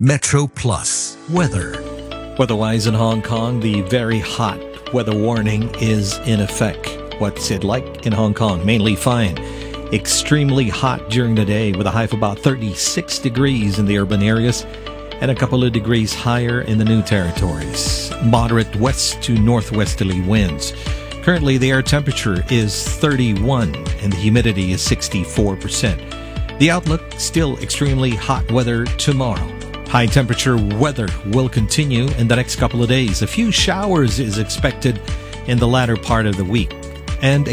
Metro Plus weather. Weather-wise in Hong Kong, the very hot weather warning is in effect. What's it like in Hong Kong? Mainly fine. Extremely hot during the day with a high of about 36 degrees in the urban areas and a couple of degrees higher in the new territories. Moderate west to northwesterly winds. Currently, the air temperature is 31 and the humidity is 64%. The outlook, still extremely hot weather tomorrow. High temperature weather will continue in the next couple of days. A few showers is expected in the latter part of the week. And